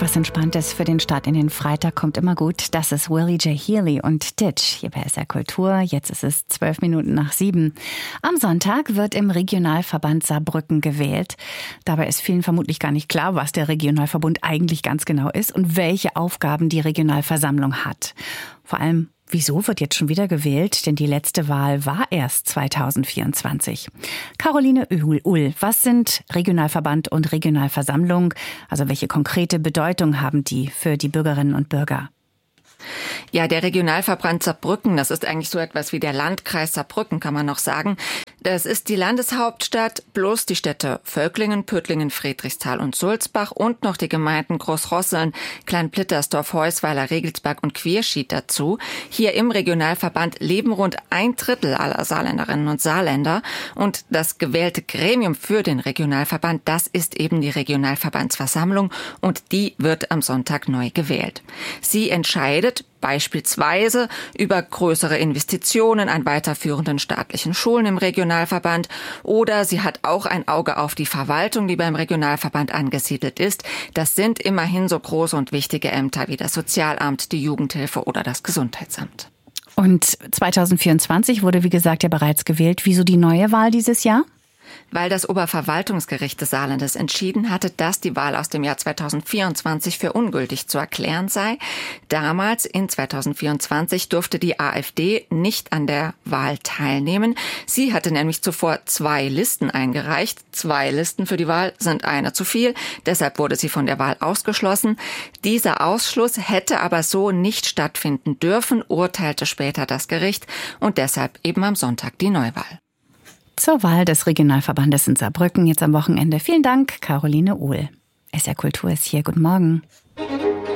Was Entspanntes für den Start in den Freitag kommt immer gut. Das ist Willie J. Healy und Ditch hier bei SR Kultur. Jetzt ist es 7:12. Am Sonntag wird im Regionalverband Saarbrücken gewählt. Dabei ist vielen vermutlich gar nicht klar, was der Regionalverbund eigentlich ganz genau ist und welche Aufgaben die Regionalversammlung hat. Vor allem, wieso wird jetzt schon wieder gewählt? Denn die letzte Wahl war erst 2024. Caroline Uhl, was sind Regionalverband und Regionalversammlung? Also welche konkrete Bedeutung haben die für die Bürgerinnen und Bürger? Ja, der Regionalverband Saarbrücken, das ist eigentlich so etwas wie der Landkreis Saarbrücken, kann man noch sagen. Das ist die Landeshauptstadt plus die Städte Völklingen, Püttlingen, Friedrichsthal und Sulzbach und noch die Gemeinden Großrosseln, Kleinplittersdorf, Heusweiler, Regelsberg und Quierschied dazu. Hier im Regionalverband leben rund 1/3 aller Saarländerinnen und Saarländer. Und das gewählte Gremium für den Regionalverband, das ist eben die Regionalverbandsversammlung und die wird am Sonntag neu gewählt. Sie entscheidet beispielsweise über größere Investitionen an weiterführenden staatlichen Schulen im Regionalverband oder sie hat auch ein Auge auf die Verwaltung, die beim Regionalverband angesiedelt ist. Das sind immerhin so große und wichtige Ämter wie das Sozialamt, die Jugendhilfe oder das Gesundheitsamt. Und 2024 wurde, wie gesagt, ja bereits gewählt. Wieso die neue Wahl dieses Jahr? Weil das Oberverwaltungsgericht des Saarlandes entschieden hatte, dass die Wahl aus dem Jahr 2024 für ungültig zu erklären sei. Damals, in 2024, durfte die AfD nicht an der Wahl teilnehmen. Sie hatte nämlich zuvor 2 Listen eingereicht. 2 Listen für die Wahl sind eine zu viel. Deshalb wurde sie von der Wahl ausgeschlossen. Dieser Ausschluss hätte aber so nicht stattfinden dürfen, urteilte später das Gericht. Und deshalb eben am Sonntag die Neuwahl. Zur Wahl des Regionalverbandes in Saarbrücken jetzt am Wochenende. Vielen Dank, Caroline Uhl. SR Kultur ist hier. Guten Morgen.